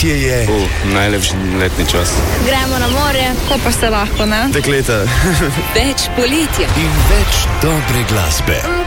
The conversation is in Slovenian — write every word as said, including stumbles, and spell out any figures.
Poletje je. Uh, najlepši letni čas. Gremo na morje, ko pa se lahko, ne? Dekleta. Več poletja In več dobre glasbe.